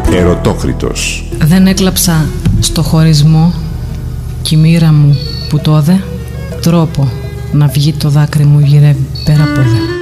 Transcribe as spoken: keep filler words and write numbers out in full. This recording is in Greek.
Ερωτόκριτος. Δεν έκλαψα στο χωρισμό κι η μοίρα μου που τόδε τρόπο να βγει το δάκρυ μου γυρεύει πέρα από δε.